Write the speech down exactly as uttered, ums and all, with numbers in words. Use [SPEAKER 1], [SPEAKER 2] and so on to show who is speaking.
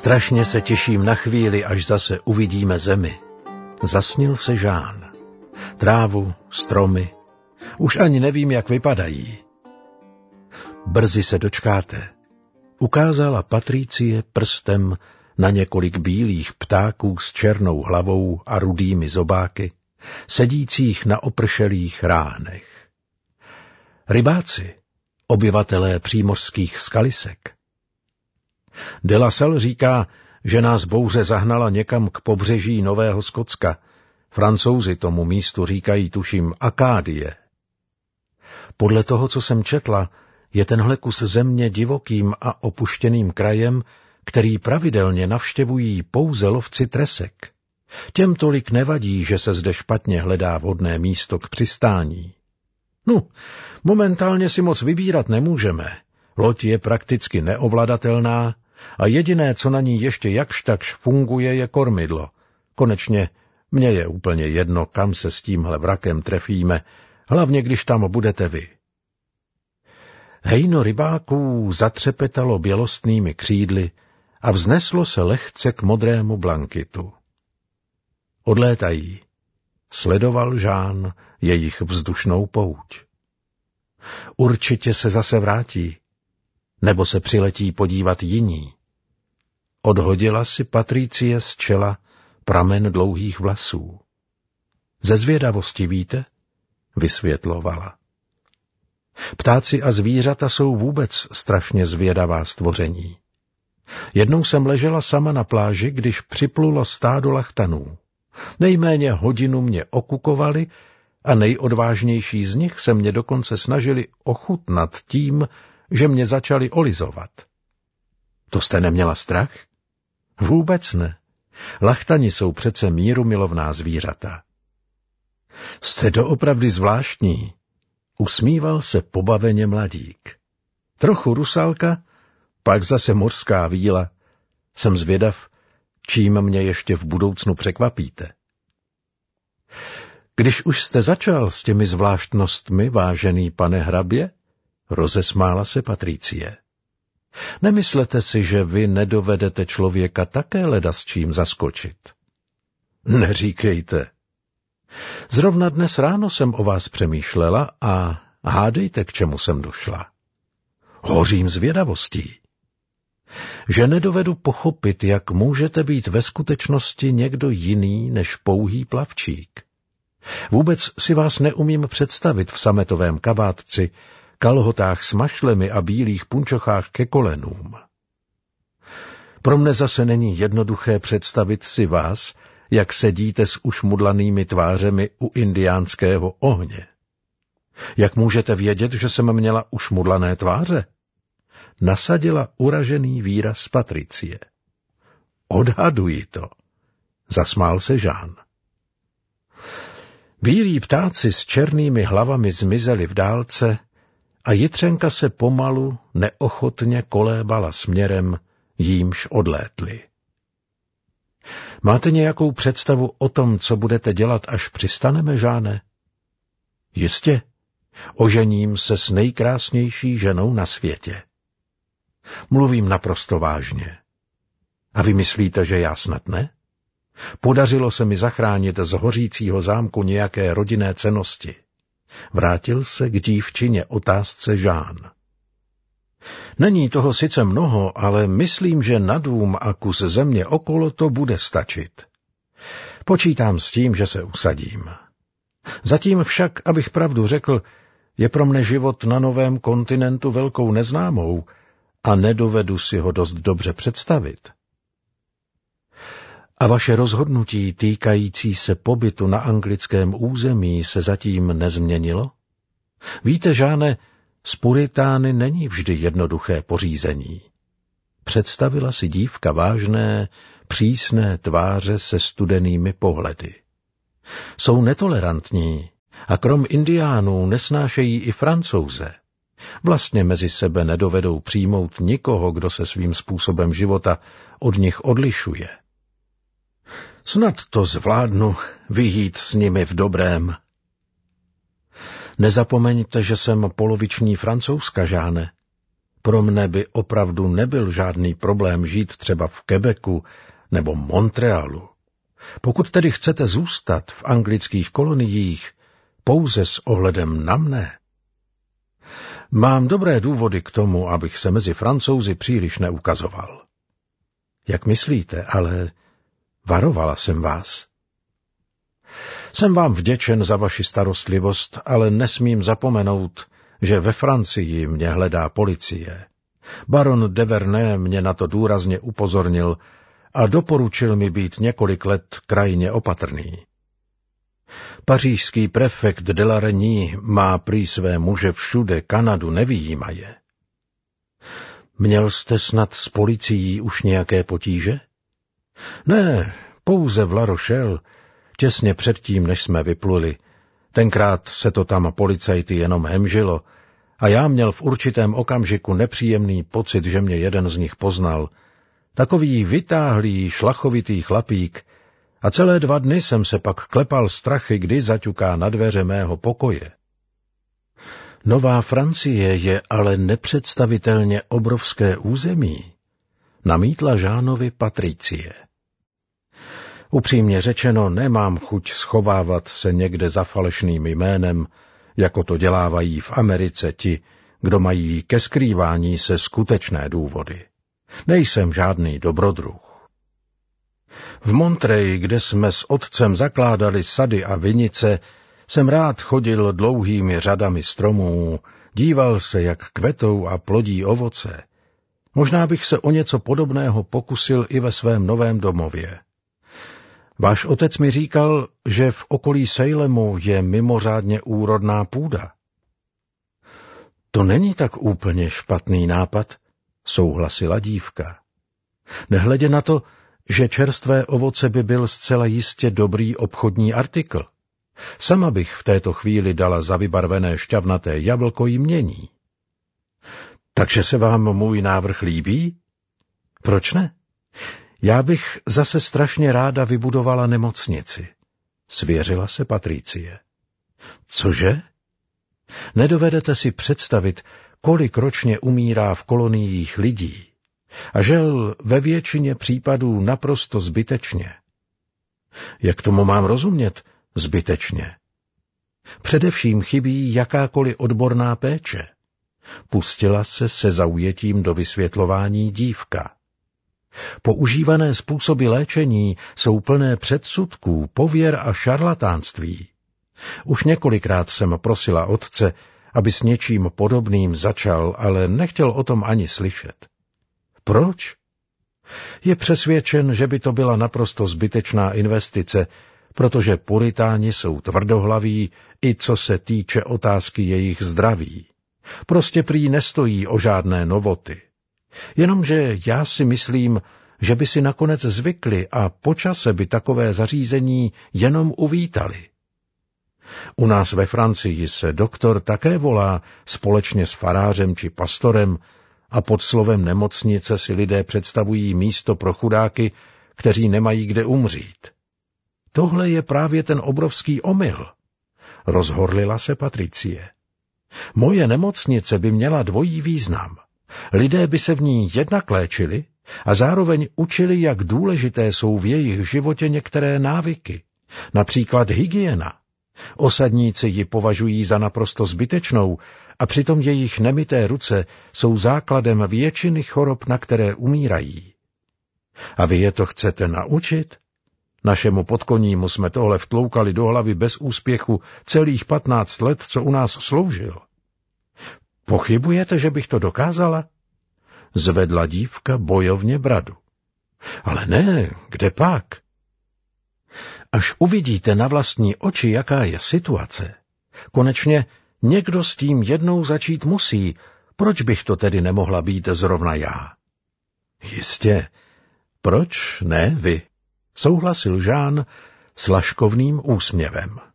[SPEAKER 1] Strašně se těším na chvíli, až zase uvidíme zemi. Zasnil se Žán. Trávu, stromy. Už ani nevím, jak vypadají. Brzy se dočkáte. Ukázala Patricie prstem na několik bílých ptáků s černou hlavou a rudými zobáky, sedících na opršelých ráhnech. Rybáci, obyvatelé přímořských skalisek. De La Salle říká, že nás bouře zahnala někam k pobřeží Nového Skotska. Francouzi tomu místu říkají, tuším, Akádie. Podle toho, co jsem četla, je tenhle kus země divokým a opuštěným krajem, který pravidelně navštěvují pouze lovci tresek. Těm tolik nevadí, že se zde špatně hledá vhodné místo k přistání. No, momentálně si moc vybírat nemůžeme. Loď je prakticky neovladatelná a jediné, co na ní ještě jakž takž funguje, je kormidlo. Konečně mně je úplně jedno, kam se s tímhle vrakem trefíme, hlavně když tam budete vy. Hejno rybáků zatřepetalo bělostnými křídly a vzneslo se lehce k modrému blankitu. Odlétají. Sledoval Žán jejich vzdušnou pouť. Určitě se zase vrátí, nebo se přiletí podívat jiní. Odhodila si Patricie z čela pramen dlouhých vlasů. Ze zvědavosti víte? Vysvětlovala. Ptáci a zvířata jsou vůbec strašně zvědavá stvoření. Jednou jsem ležela sama na pláži, když připlulo stádo lachtanů. Nejméně hodinu mě okukovali a nejodvážnější z nich se mě dokonce snažili ochutnat tím, že mě začali olizovat. To jste neměla strach? Vůbec ne. Lachtani jsou přece mírumilovná zvířata. Jste doopravdy zvláštní, usmíval se pobaveně mladík. Trochu rusálka, pak zase mořská víla. Jsem zvědav, čím mě ještě v budoucnu překvapíte. Když už jste začal s těmi zvláštnostmi, vážený pane hrabě, rozesmála se Patricie. Nemyslete si, že vy nedovedete člověka také leda s čím zaskočit? Neříkejte. Zrovna dnes ráno jsem o vás přemýšlela a hádejte, k čemu jsem došla. Hořím zvědavostí. Že nedovedu pochopit, jak můžete být ve skutečnosti někdo jiný než pouhý plavčík. Vůbec si vás neumím představit v sametovém kabátci, kalhotách s mašlemi a bílých punčochách ke kolenům. Pro mne zase není jednoduché představit si vás, jak sedíte s ušmudlanými tvářemi u indiánského ohně. Jak můžete vědět, že jsem měla ušmudlané tváře? Nasadila uražený výraz Patricie. Odhaduji to, zasmál se Žán. Bílí ptáci s černými hlavami zmizeli v dálce a Jitřenka se pomalu, neochotně kolébala směrem, jímž odlétli. Máte nějakou představu o tom, co budete dělat, až přistaneme, Žáne? Jistě, ožením se s nejkrásnější ženou na světě. Mluvím naprosto vážně. A vy myslíte, že já snad ne? Podařilo se mi zachránit z hořícího zámku nějaké rodinné cennosti. Vrátil se k dívčině otázce Žán. Není toho sice mnoho, ale myslím, že na dům a kus země okolo to bude stačit. Počítám s tím, že se usadím. Zatím však, abych pravdu řekl, je pro mne život na novém kontinentu velkou neznámou a nedovedu si ho dost dobře představit. A vaše rozhodnutí týkající se pobytu na anglickém území se zatím nezměnilo? Víte, Žáne, s Puritány není vždy jednoduché pořízení. Představila si dívka vážné, přísné tváře se studenými pohledy. Jsou netolerantní a krom indiánů nesnášejí i Francouze. Vlastně mezi sebe nedovedou přijmout nikoho, kdo se svým způsobem života od nich odlišuje. Snad to zvládnu vyjít s nimi v dobrém. Nezapomeňte, že jsem poloviční Francouzka, Žáne. Pro mne by opravdu nebyl žádný problém žít třeba v Quebecu nebo Montrealu. Pokud tedy chcete zůstat v anglických koloniích pouze s ohledem na mne. Mám dobré důvody k tomu, abych se mezi Francouzi příliš neukazoval. Jak myslíte, ale varovala jsem vás. Jsem vám vděčen za vaši starostlivost, ale nesmím zapomenout, že ve Francii mě hledá policie. Baron de Vernet mě na to důrazně upozornil a doporučil mi být několik let krajně opatrný. Pařížský prefekt de la Reynie má prý své muže všude, Kanadu nevyjímaje. Měl jste snad s policií už nějaké potíže? Ne, pouze v La Rochelle, těsně předtím, než jsme vypluli. Tenkrát se to tam policajty jenom hemžilo a já měl v určitém okamžiku nepříjemný pocit, že mě jeden z nich poznal. Takový vytáhlý, šlachovitý chlapík, a celé dva dny jsem se pak klepal strachy, kdy zaťuká na dveře mého pokoje. Nová Francie je ale nepředstavitelně obrovské území, namítla Žánovi Patricie. Upřímně řečeno, nemám chuť schovávat se někde za falešným jménem, jako to dělávají v Americe ti, kdo mají ke skrývání se skutečné důvody. Nejsem žádný dobrodruh. V Montreuil, kde jsme s otcem zakládali sady a vinice, jsem rád chodil dlouhými řadami stromů, díval se, jak kvetou a plodí ovoce. Možná bych se o něco podobného pokusil i ve svém novém domově. Váš otec mi říkal, že v okolí Salemu je mimořádně úrodná půda. To není tak úplně špatný nápad, souhlasila dívka. Nehledě na to, že čerstvé ovoce by byl zcela jistě dobrý obchodní artikl. Sama bych v této chvíli dala za vybarvené šťavnaté jablko jmění. Takže se vám můj návrh líbí? Proč ne? Já bych zase strašně ráda vybudovala nemocnici, svěřila se Patricie. Cože? Nedovedete si představit, kolik ročně umírá v koloniích lidí. A žel ve většině případů naprosto zbytečně. Jak tomu mám rozumět zbytečně? Především chybí jakákoliv odborná péče. Pustila se se zaujetím do vysvětlování dívka. Používané způsoby léčení jsou plné předsudků, pověr a šarlatánství. Už několikrát jsem prosila otce, aby s něčím podobným začal, ale nechtěl o tom ani slyšet. Proč? Je přesvědčen, že by to byla naprosto zbytečná investice, protože puritáni jsou tvrdohlaví, i co se týče otázky jejich zdraví. Prostě prý nestojí o žádné novoty. Jenomže já si myslím, že by si nakonec zvykli a po čase by takové zařízení jenom uvítali. U nás ve Francii se doktor také volá společně s farářem či pastorem, a pod slovem nemocnice si lidé představují místo pro chudáky, kteří nemají kde umřít. Tohle je právě ten obrovský omyl, rozhorlila se Patricie. Moje nemocnice by měla dvojí význam. Lidé by se v ní jednak léčili a zároveň učili, jak důležité jsou v jejich životě některé návyky, například hygiena. Osadníci ji považují za naprosto zbytečnou a přitom jejich nemyté ruce jsou základem většiny chorob, na které umírají. A vy je to chcete naučit? Našemu podkonímu jsme tohle vtloukali do hlavy bez úspěchu celých patnáct let, co u nás sloužil. Pochybujete, že bych to dokázala? Zvedla dívka bojovně bradu. Ale ne, kde pak? Až uvidíte na vlastní oči, jaká je situace. Konečně někdo s tím jednou začít musí, proč bych to tedy nemohla být zrovna já? Jistě, proč ne vy? Souhlasil Žán s laškovným úsměvem.